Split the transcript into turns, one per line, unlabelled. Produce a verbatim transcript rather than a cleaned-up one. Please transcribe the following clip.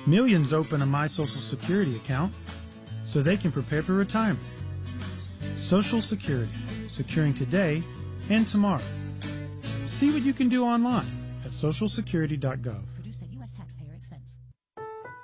Millions open a My Social Security account so they can prepare for retirement. Social Security, securing today and tomorrow. See what you can do online at social security dot gov.